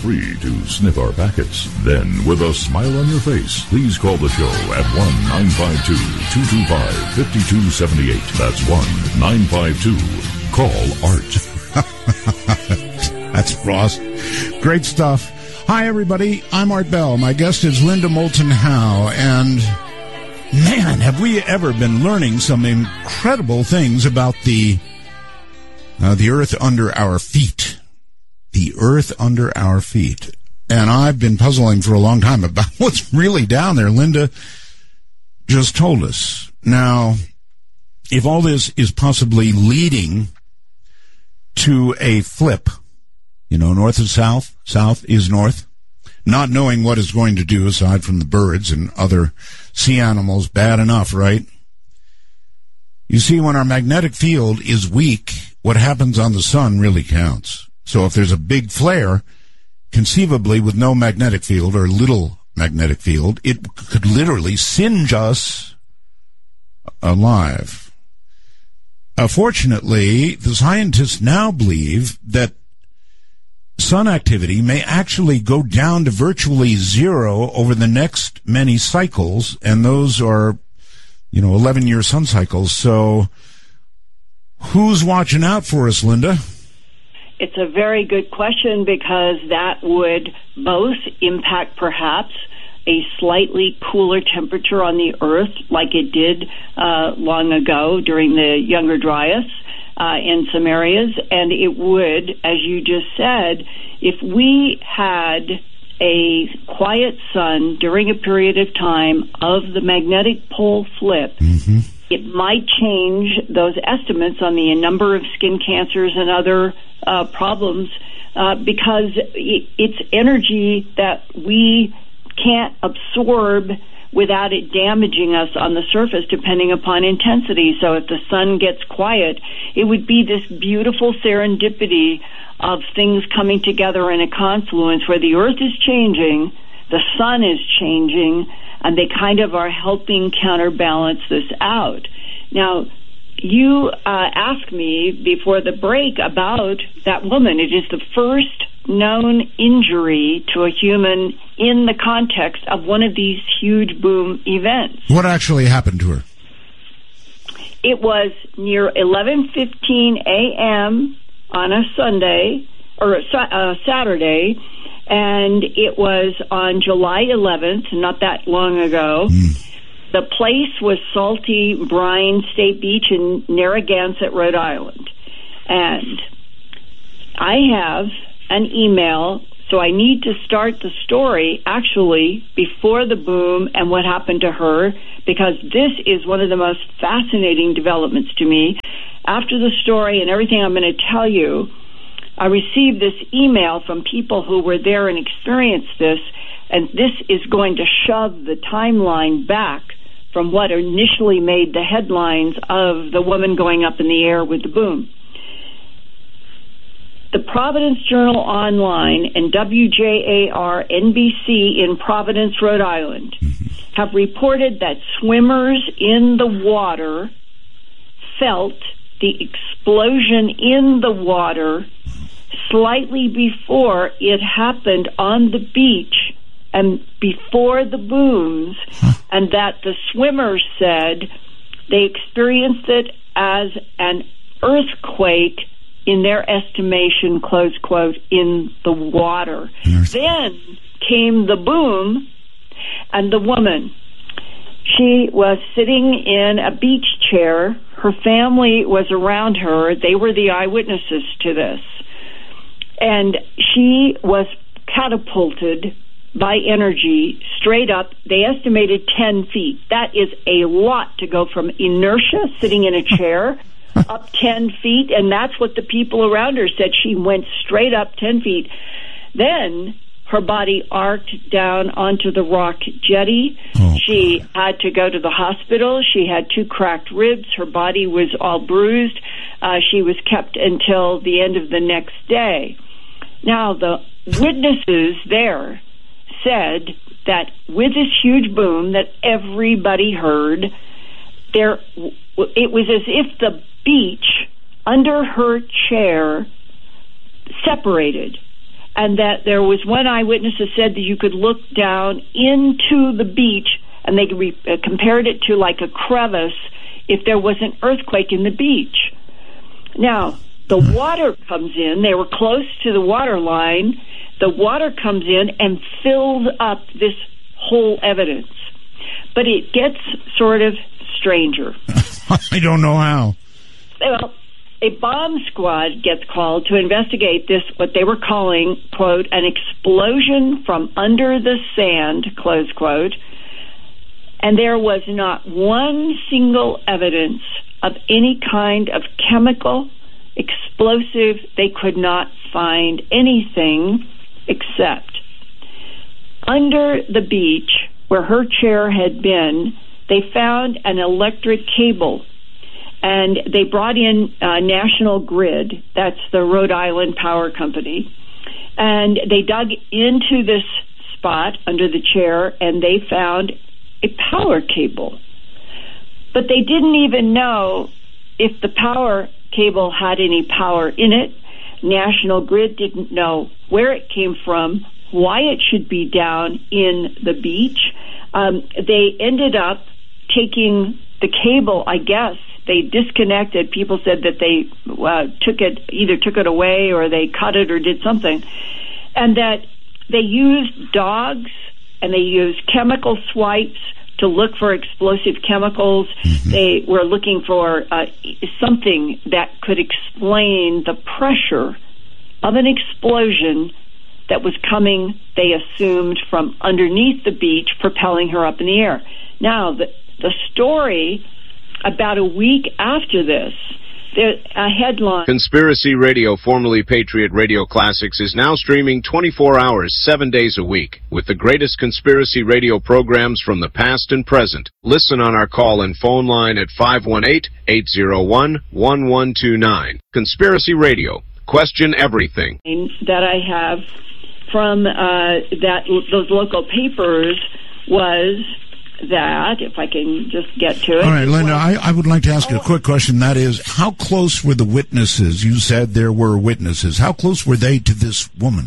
free to sniff our packets. Then, with a smile on your face, please call the show at 1-952-225-5278. That's 1-952-CALL-ART. That's Ross. Great stuff. Hi, everybody. I'm Art Bell. My guest is Linda Moulton Howe, and man, have we ever been learning some incredible things about the earth under our feet. The earth under our feet. And I've been puzzling for a long time about what's really down there. Linda just told us. Now, if all this is possibly leading to a flip, north is south, south is north, not knowing what it's going to do aside from the birds and other sea animals, bad enough, right? You see, when our magnetic field is weak, what happens on the sun really counts. So if there's a big flare, conceivably with no magnetic field or little magnetic field, it could literally singe us alive. Fortunately, the scientists now believe that sun activity may actually go down to virtually zero over the next many cycles, and those are, 11-year sun cycles. So who's watching out for us, Linda? It's a very good question, because that would both impact perhaps a slightly cooler temperature on the Earth like it did long ago during the Younger Dryas in some areas. And it would, as you just said, if we had a quiet sun during a period of time of the magnetic pole flip, it might change those estimates on the number of skin cancers and other problems because it's energy that we can't absorb without it damaging us on the surface depending upon intensity. So if the sun gets quiet, it would be this beautiful serendipity of things coming together in a confluence where the Earth is changing, the sun is changing, and they kind of are helping counterbalance this out. Now, you asked me before the break about that woman. It is the first known injury to a human in the context of one of these huge boom events. What actually happened to her? It was near 11:15 a.m. on a Sunday, or Saturday, and it was on July 11th, not that long ago. The place was Salty Brine State Beach in Narragansett, Rhode Island. And I have an email, so I need to start the story actually before the boom and what happened to her, because this is one of the most fascinating developments to me. After the story and everything I'm going to tell you, I received this email from people who were there and experienced this, and this is going to shove the timeline back from what initially made the headlines of the woman going up in the air with the boom. The Providence Journal Online and WJAR-NBC in Providence, Rhode Island, have reported that swimmers in the water felt the explosion in the water slightly before it happened on the beach and before the booms, and that the swimmers said they experienced it as an earthquake in their estimation, close quote, in the water. Then came the boom, and the woman, she was sitting in a beach chair. Her family was around her. They were the eyewitnesses to this. And she was catapulted by energy straight up. They estimated 10 feet. That is a lot to go from inertia, sitting in a chair, up 10 feet. And that's what the people around her said. She went straight up 10 feet. Then her body arced down onto the rock jetty. She had to go to the hospital. She had 2 cracked ribs. Her body was all bruised. She was kept until the end of the next day. Now, the witnesses there said that with this huge boom that everybody heard, it was as if the beach under her chair separated, and that there was one eyewitness that said that you could look down into the beach, and they compared it to like a crevice if there was an earthquake in the beach. Now, the water comes in. They were close to the water line. The water comes in and fills up this whole evidence. But it gets sort of stranger. I don't know how. Well, a bomb squad gets called to investigate this, what they were calling, quote, an explosion from under the sand, close quote. And there was not one single evidence of any kind of chemical explosive. They could not find anything except under the beach where her chair had been, they found an electric cable. And they brought in National Grid, that's the Rhode Island Power Company, and they dug into this spot under the chair, and they found a power cable. But they didn't even know if the power cable had any power in it. National Grid didn't know where it came from, why it should be down in the beach. They ended up taking the cable, I guess. They disconnected. People said that they took it away, or they cut it or did something. And that they used dogs and they used chemical swipes to look for explosive chemicals. Mm-hmm. They were looking for something that could explain the pressure of an explosion that was coming, they assumed, from underneath the beach, propelling her up in the air. Now, the story, about a week after this, a headline... Conspiracy Radio, formerly Patriot Radio Classics, is now streaming 24 hours, 7 days a week, with the greatest conspiracy radio programs from the past and present. Listen on our call and phone line at 518-801-1129. Conspiracy Radio. Question everything. That I have from those local papers was that, if I can just get to it. All right, Linda, I would like to ask you a quick question. That is, how close were the witnesses? You said there were witnesses. How close were they to this woman?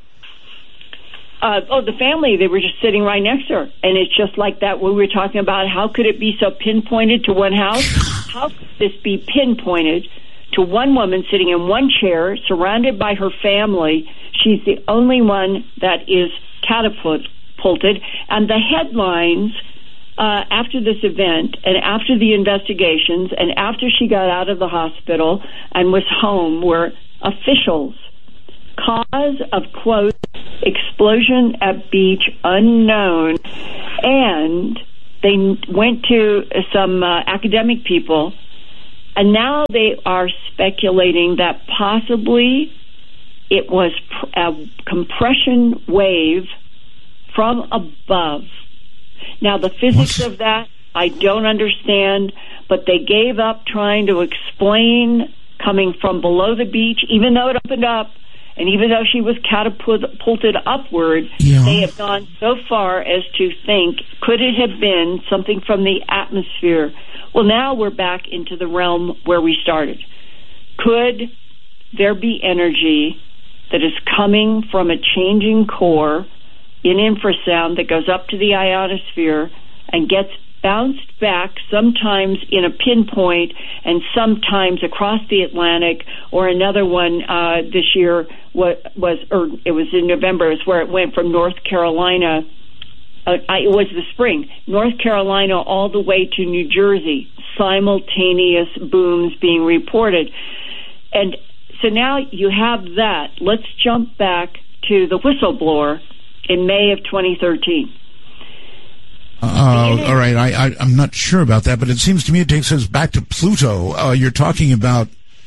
The family, they were just sitting right next to her. And it's just like that when we were talking about how could it be so pinpointed to one house? How could this be pinpointed to one woman sitting in one chair, surrounded by her family? She's the only one that is catapulted. And the headlines after this event and after the investigations and after she got out of the hospital and was home were officials. Cause of, quote, explosion at beach unknown. And they went to some academic people, and now they are speculating that possibly it was a compression wave from above. Now, the physics of that, I don't understand, but they gave up trying to explain coming from below the beach, even though it opened up, and even though she was catapulted upward, they have gone so far as to think, could it have been something from the atmosphere? Well, now we're back into the realm where we started. Could there be energy that is coming from a changing core in infrasound that goes up to the ionosphere and gets bounced back, sometimes in a pinpoint and sometimes across the Atlantic? Or another one this year it was in November, is where it went from North Carolina. It was the spring, North Carolina all the way to New Jersey. Simultaneous booms being reported. And so now you have that. Let's jump back to the whistleblower in May of 2013. All right, I'm not sure about that, but it seems to me it takes us back to Pluto. You're talking about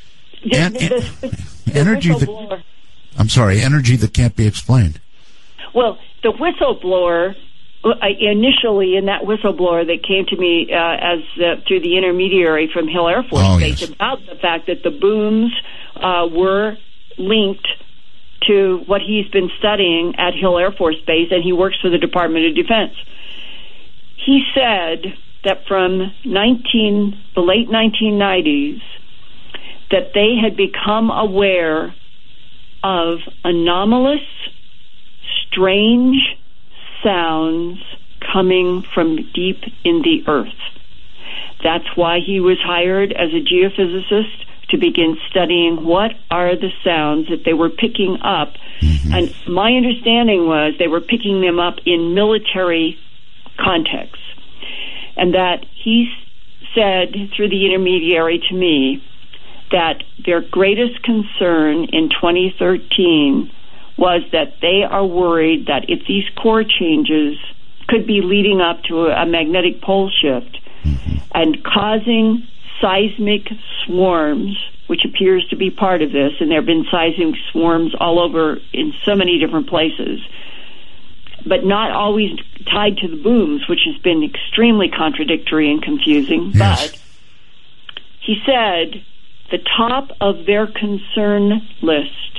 energy that... I'm sorry, energy that can't be explained. Well, the whistleblower, initially in that whistleblower that came to me through the intermediary from Hill Air Force Base, about the fact that the booms were linked to what he's been studying at Hill Air Force Base, and he works for the Department of Defense. He said that from the late 1990s, that they had become aware of anomalous, strange sounds coming from deep in the earth. That's why he was hired as a geophysicist, to begin studying what are the sounds that they were picking up. And my understanding was they were picking them up in military contexts. And that he said through the intermediary to me that their greatest concern in 2013 was that they are worried that if these core changes could be leading up to a magnetic pole shift and causing seismic swarms, which appears to be part of this, and there have been seismic swarms all over in so many different places, but not always tied to the booms, which has been extremely contradictory and confusing. Yes. But he said the top of their concern list,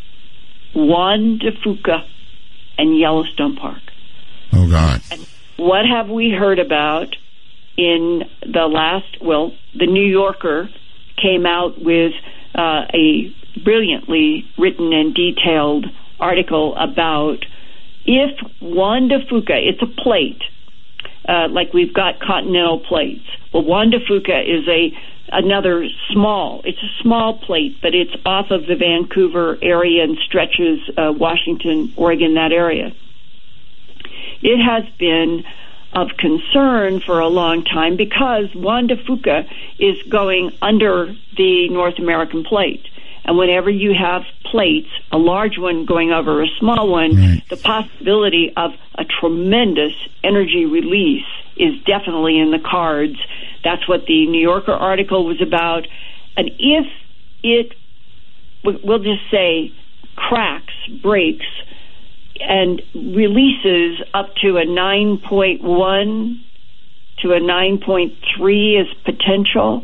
Juan de Fuca and Yellowstone Park. Oh, God. And what have we heard about in the last, the New Yorker came out with a brilliantly written and detailed article about if Juan de Fuca, it's a plate, like we've got continental plates. Well, Juan de Fuca is another it's a small plate, but it's off of the Vancouver area and stretches Washington, Oregon, that area. It has been of concern for a long time because Juan de Fuca is going under the North American plate. And whenever you have plates, a large one going over a small one, right, the possibility of a tremendous energy release is definitely in the cards. That's what the New Yorker article was about. And if it, we'll just say, cracks, breaks, and releases up to a 9.1 to a 9.3 as potential.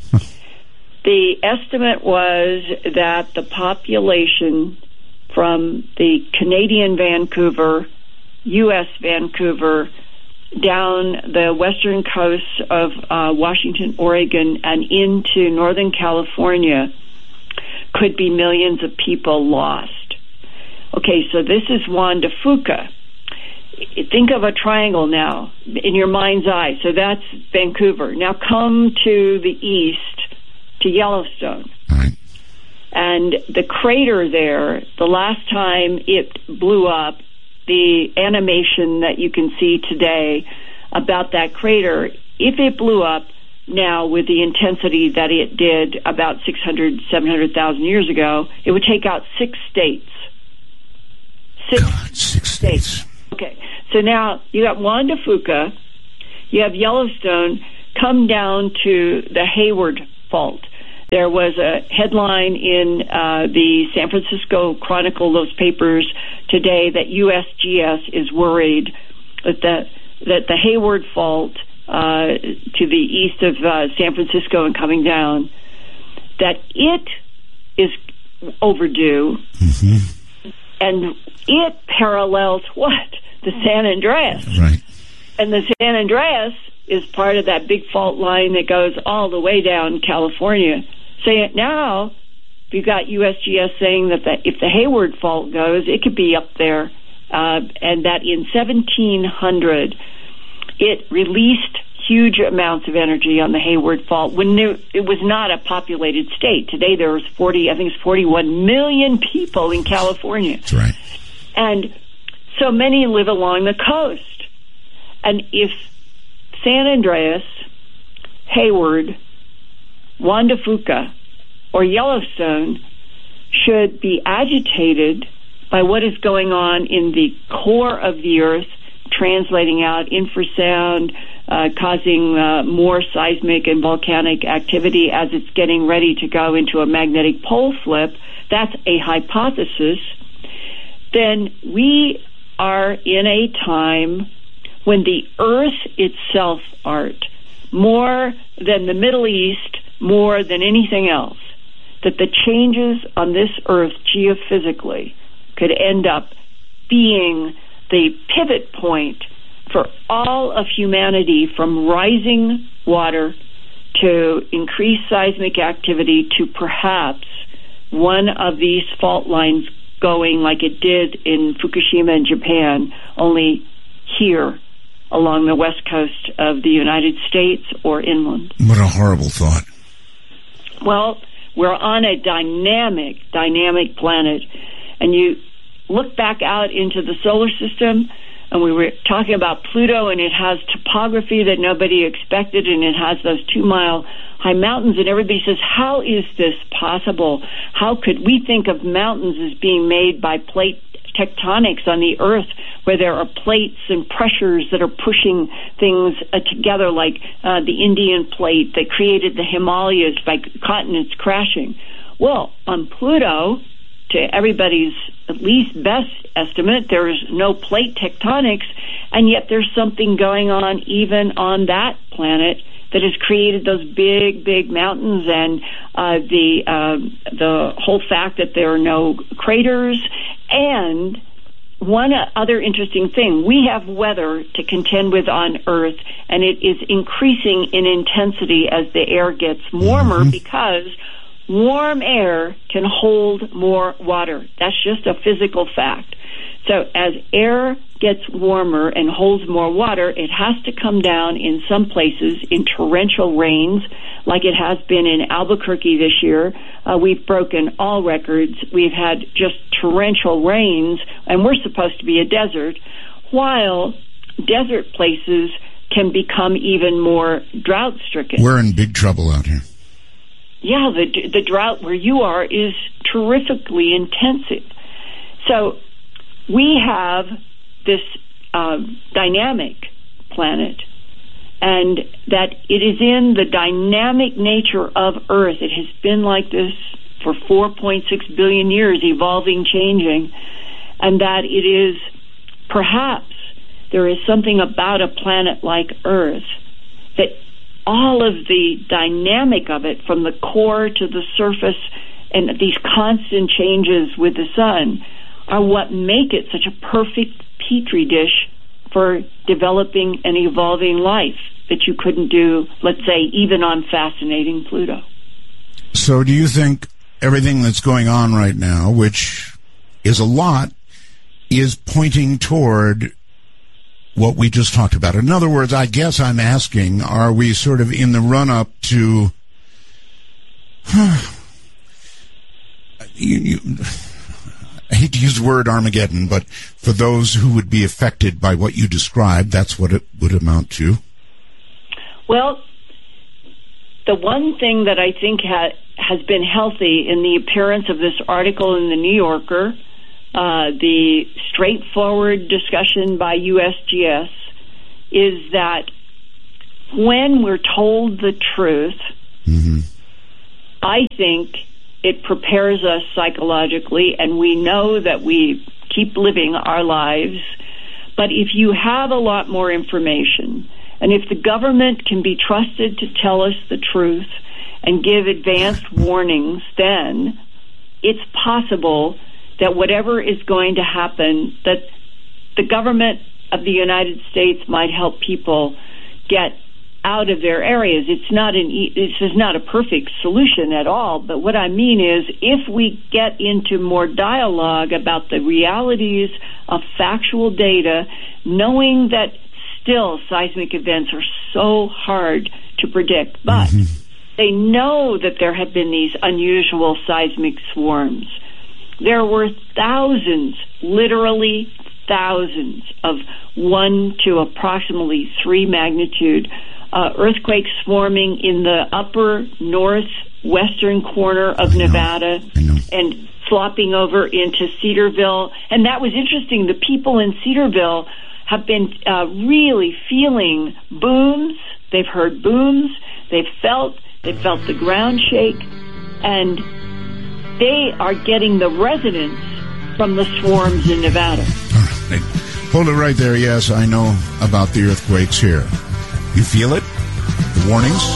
The estimate was that the population from the Canadian Vancouver, U.S. Vancouver, down the western coast of Washington, Oregon, and into Northern California could be millions of people lost. Okay, so this is Juan de Fuca. Think of a triangle now in your mind's eye. So that's Vancouver. Now come to the east to Yellowstone. Right. And the crater there, the last time it blew up, the animation that you can see today about that crater, if it blew up now with the intensity that it did about 600, 700,000 years ago, it would take out 6 states. Six states. Okay, so now you got Juan de Fuca, you have Yellowstone, come down to the Hayward Fault. There was a headline in the San Francisco Chronicle, those papers today, that USGS is worried that the Hayward Fault to the east of San Francisco and coming down, that it is overdue. Mm-hmm. And it parallels what? The San Andreas. Right. And the San Andreas is part of that big fault line that goes all the way down California. So now you've got USGS saying that if the Hayward Fault goes, it could be up there. And that in 1700, it released huge amounts of energy on the Hayward Fault when it was not a populated state. Today there was 41 million people in California. That's right. And so many live along the coast. And if San Andreas, Hayward, Juan de Fuca, or Yellowstone should be agitated by what is going on in the core of the Earth, translating out infrasound, causing more seismic and volcanic activity as it's getting ready to go into a magnetic pole flip, that's a hypothesis, then we are in a time when the Earth itself, Art, more than the Middle East, more than anything else, that the changes on this Earth geophysically could end up being the pivot point for all of humanity, from rising water to increased seismic activity to perhaps one of these fault lines going like it did in Fukushima in Japan, only here along the west coast of the United States or inland. What a horrible thought. Well, we're on a dynamic planet, and you look back out into the solar system, and we were talking about Pluto, and it has topography that nobody expected, and it has those 2-mile-high mountains, and everybody says, how is this possible? How could we think of mountains as being made by plate tectonics on the Earth, where there are plates and pressures that are pushing things together, like the Indian plate that created the Himalayas by continents crashing? Well, on Pluto, to everybody's at least best estimate, there is no plate tectonics, and yet there's something going on even on that planet that has created those big mountains, and the whole fact that there are no craters. And one other interesting thing, we have weather to contend with on Earth, and it is increasing in intensity as the air gets warmer, because warm air can hold more water. That's just a physical fact. So as air gets warmer and holds more water, it has to come down in some places in torrential rains, like it has been in Albuquerque this year. We've broken all records. We've had just torrential rains, and we're supposed to be a desert, while desert places can become even more drought-stricken. We're in big trouble out here. Yeah, the drought where you are is terrifically intensive. So we have this dynamic planet, and that it is in the dynamic nature of Earth. It has been like this for 4.6 billion years, evolving, changing, and that it is perhaps there is something about a planet like Earth that all of the dynamic of it, from the core to the surface, and these constant changes with the sun, are what make it such a perfect petri dish for developing and evolving life that you couldn't do, let's say, even on fascinating Pluto. So do you think everything that's going on right now, which is a lot, is pointing toward what we just talked about? In other words, I guess I'm asking, are we sort of in the run-up to... I hate to use the word Armageddon, but for those who would be affected by what you described, that's what it would amount to. Well, the one thing that I think has been healthy in the appearance of this article in the New Yorker, the straightforward discussion by USGS, is that when we're told the truth, I think it prepares us psychologically, and we know that we keep living our lives. But if you have a lot more information, and if the government can be trusted to tell us the truth and give advanced warnings, then it's possible that whatever is going to happen, that the government of the United States might help people get out of their areas. This is not a perfect solution at all, but what I mean is, if we get into more dialogue about the realities of factual data, knowing that still seismic events are so hard to predict, but they know that there have been these unusual seismic swarms. There were thousands, literally thousands, of 1 to approximately 3 magnitude earthquakes swarming in the upper northwestern corner of Nevada and flopping over into Cedarville. And that was interesting. The people in Cedarville have been really feeling booms. They've heard booms. They've felt the ground shake. And they are getting the resonance from the swarms in Nevada. All right. Hold it right there. Yes, I know about the earthquakes here. You feel it? The warnings?